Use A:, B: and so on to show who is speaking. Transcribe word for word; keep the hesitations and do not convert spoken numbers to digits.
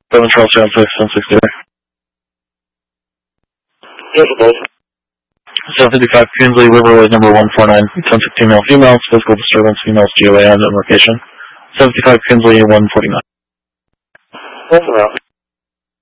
A: seven Charles John six, seven six zero.
B: Yes, both.
A: seven fifty-five Kinsley, Riverway number one four nine, ten sixteen male females, physical disturbance, females G O A on embarkation. seven fifty-five Kinsley, one forty-nine.
B: Both around.